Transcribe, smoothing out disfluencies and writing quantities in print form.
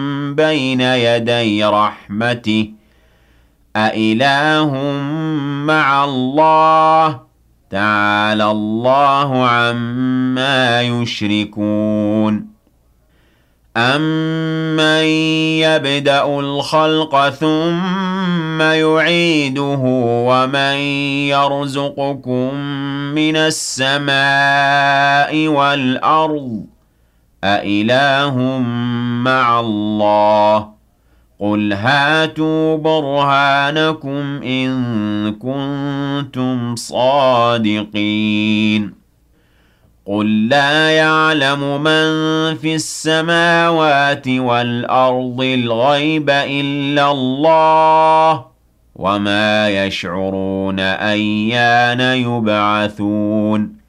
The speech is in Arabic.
بين يدي رحمته أإله مع الله تعالى الله عما يشركون أَمَّن يَبْدَأُ الْخَلْقَ ثُمَّ يُعِيدُهُ وَمَن يَرْزُقُكُم مِّنَ السَّمَاءِ وَالْأَرْضِ أَإِلَٰهٌ مَّعَ اللَّهِ قُلْ هَاتُوا بُرْهَانَكُمْ إِن كُنتُمْ صَادِقِينَ قُل لَّا يَعْلَمُ مَن فِي السَّمَاوَاتِ وَالْأَرْضِ الْغَيْبَ إِلَّا اللَّهُ وَمَا يَشْعُرُونَ أَيَّانَ يُبْعَثُونَ